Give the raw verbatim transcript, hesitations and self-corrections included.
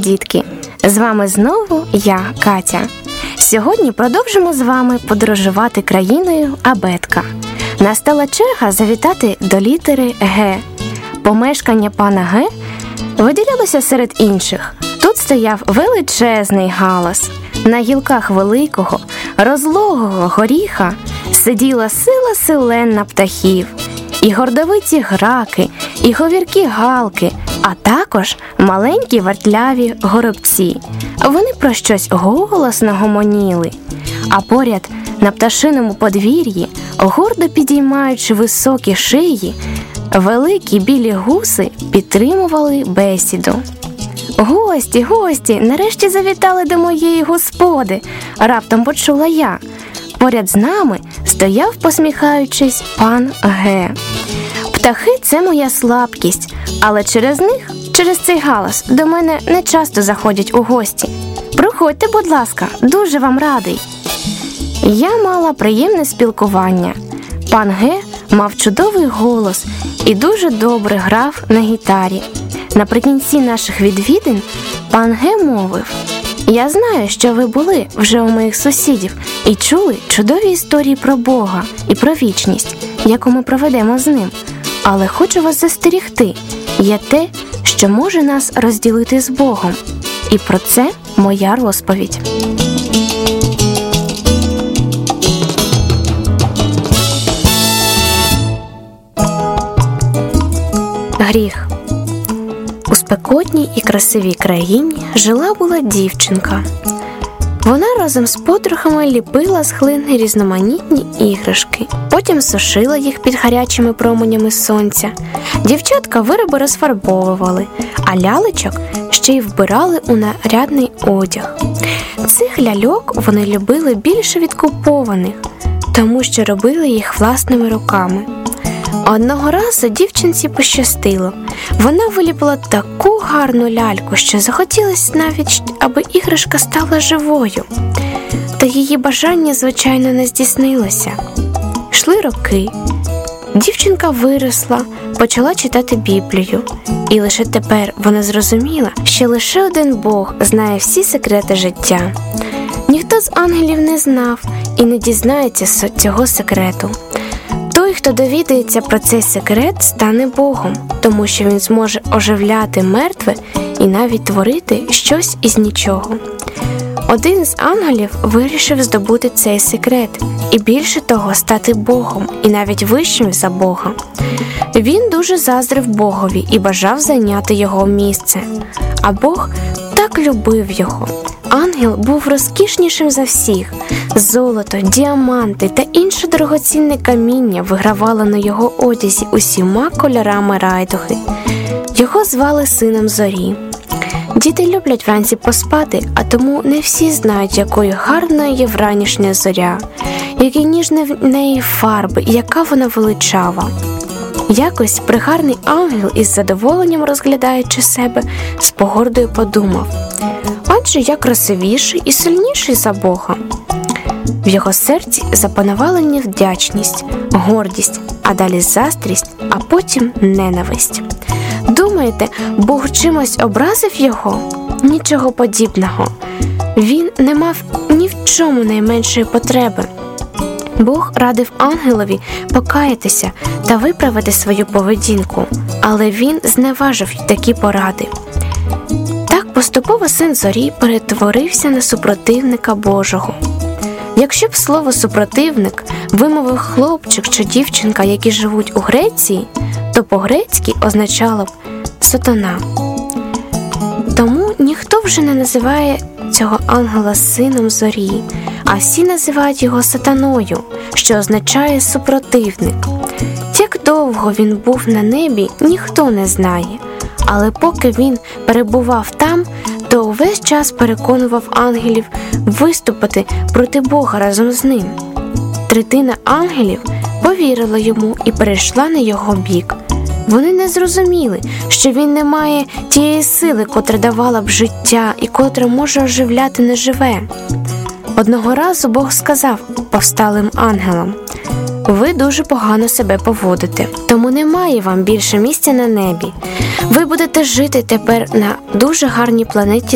дітки! З вами знову я, Катя. Сьогодні продовжимо з вами подорожувати країною абетка. Настала черга завітати до літери Г. Помешкання пана Г виділялося серед інших. Тут стояв величезний галас. На гілках великого, розлогого горіха сиділа сила селена птахів. І гордовиті граки, і говіркі галки, а також маленькі вартляві горобці. Вони про щось голосно гомоніли. А поряд на пташиному подвір'ї, гордо підіймаючи високі шиї, великі білі гуси підтримували бесіду. «Гості, гості, нарешті завітали до моєї господи!» – раптом почула я. Поряд з нами стояв, посміхаючись, пан Г. Птахи – це моя слабкість, але через них, через цей галас, до мене не часто заходять у гості. Проходьте, будь ласка, дуже вам радий. Я мала приємне спілкування. Пан Г мав чудовий голос і дуже добре грав на гітарі. Наприкінці наших відвідин пан Г мовив: «Я знаю, що ви були вже у моїх сусідів і чули чудові історії про Бога і про вічність, яку ми проведемо з ним. Але хочу вас застерігти. Є те, що може нас розділити з Богом. І про це моя розповідь». Гріх. У спекотній і красивій країні жила-була дівчинка. Вона разом з подружками ліпила з глини різноманітні іграшки, потім сушила їх під гарячими променями сонця. Дівчатка вироби розфарбовували, а лялечок ще й вбирали у нарядний одяг. Цих ляльок вони любили більше від купованих, тому що робили їх власними руками. Одного разу дівчинці пощастило. Вона виліпила таку гарну ляльку, що захотілося навіть, аби іграшка стала живою. Та її бажання, звичайно, не здійснилося. Йшли роки. Дівчинка виросла, почала читати Біблію. І лише тепер вона зрозуміла, що лише один Бог знає всі секрети життя. Ніхто з ангелів не знав і не дізнається цього секрету. Той, хто довідається про цей секрет, стане Богом, тому що він зможе оживляти мертве і навіть творити щось із нічого. Один з ангелів вирішив здобути цей секрет і більше того стати Богом і навіть вищим за Бога. Він дуже заздрив Богові і бажав зайняти його місце. А Бог так любив його. Ангел був розкішнішим за всіх. Золото, діаманти та інше дорогоцінне каміння вигравало на його одязі усіма кольорами райдуги. Його звали сином зорі. Діти люблять вранці поспати, а тому не всі знають, якою гарною є вранішня зоря, які ніжні в неї фарби і яка вона величава. Якось пригарний ангел, із задоволенням розглядаючи себе, з погордою подумав: «Адже я красивіший і сильніший за Бога». В його серці запанувала невдячність, гордість, а далі заздрість, а потім ненависть. Думаєте, Бог чимось образив його? Нічого подібного. Він не мав ні в чому найменшої потреби. Бог радив ангелові покаятися та виправити свою поведінку, але він зневажив такі поради. Так поступово син зорі перетворився на супротивника Божого. Якщо б слово «супротивник» вимовив хлопчик чи дівчинка, які живуть у Греції, то по-грецьки означало б «сатана». Тому ніхто вже не називає цього ангела сином зорі, а всі називають його сатаною, що означає «супротивник». Як довго він був на небі, ніхто не знає, але поки він перебував там, то увесь час переконував ангелів виступити проти Бога разом з ним. Третина ангелів повірила йому і перейшла на його бік. Вони не зрозуміли, що він не має тієї сили, котра давала б життя і котра може оживляти неживе. Одного разу Бог сказав повсталим ангелам: «Ви дуже погано себе поводите, тому немає вам більше місця на небі. Ви будете жити тепер на дуже гарній планеті